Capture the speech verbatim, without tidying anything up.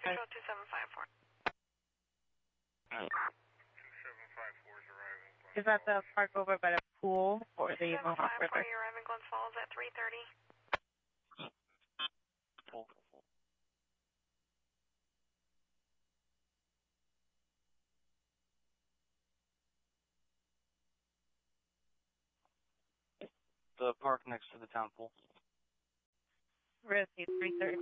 Control two seven five four. Right. two seven five four is arriving. Is that the park over by the pool or the Mohawk River? You're arriving Glens Falls at three thirty. Full. The park next to the town pool. Risky, three thirty.